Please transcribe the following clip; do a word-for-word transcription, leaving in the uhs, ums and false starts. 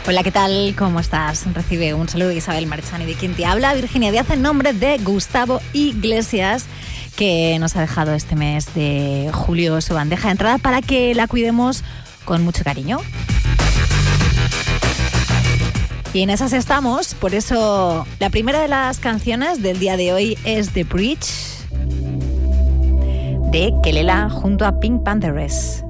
Hola, ¿qué tal? ¿Cómo estás? Recibe un saludo de Isabel Marchani, de quien te habla Virginia Díaz, en nombre de Gustavo Iglesias, que nos ha dejado este mes de julio su bandeja de entrada para que la cuidemos con mucho cariño. Y en esas estamos, por eso la primera de las canciones del día de hoy es The Bridge, de Kelela junto a Pink Panthers.